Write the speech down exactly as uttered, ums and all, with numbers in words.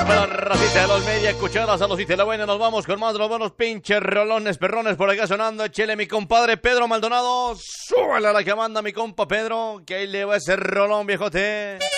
Para la racita de los media escuchadas a los y la buena, nos vamos con más de los buenos pinches rolones, perrones por acá sonando. Échele mi compadre Pedro Maldonado, súbale a la que manda mi compa Pedro, que ahí le va ese rolón, viejote.